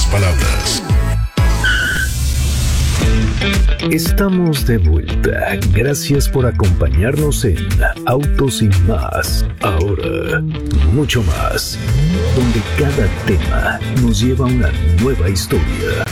palabras. Estamos de vuelta. Gracias por acompañarnos en Autos y Más. Ahora, mucho más. Donde cada tema nos lleva a una nueva historia.